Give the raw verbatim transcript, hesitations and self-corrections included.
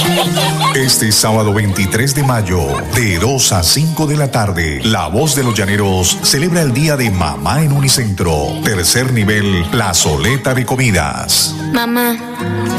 Este sábado veintitrés de mayo, de dos a cinco de la tarde, La Voz de los Llaneros celebra el Día de Mamá en Unicentro. Tercer nivel, Plazoleta de Comidas. Mamá,